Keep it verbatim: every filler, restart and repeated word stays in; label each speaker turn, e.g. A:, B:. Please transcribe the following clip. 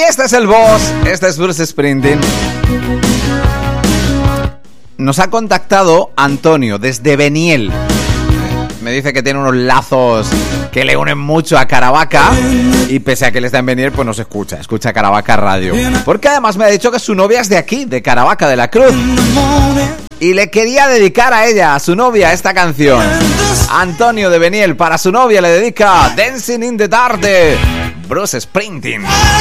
A: este es el boss, este es Bruce Springsteen. Nos ha contactado Antonio desde Beniel. Me dice que tiene unos lazos que le unen mucho a Caravaca. Y pese a que él está en Beniel, pues no se escucha. Escucha Caravaca Radio. Porque además me ha dicho que su novia es de aquí, de Caravaca de la Cruz. Y le quería dedicar a ella, a su novia, esta canción. Antonio de Beniel, para su novia le dedica Dancing in the Dark de Bruce Springsteen.